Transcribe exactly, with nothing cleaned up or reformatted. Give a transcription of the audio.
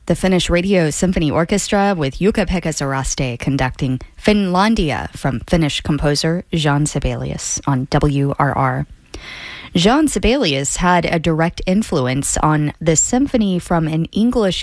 The Finnish Radio Symphony Orchestra with Jukka-Pekka Saraste conducting Finlandia from Finnish composer Jean Sibelius on W R R. Jean Sibelius had a direct influence on the symphony from an English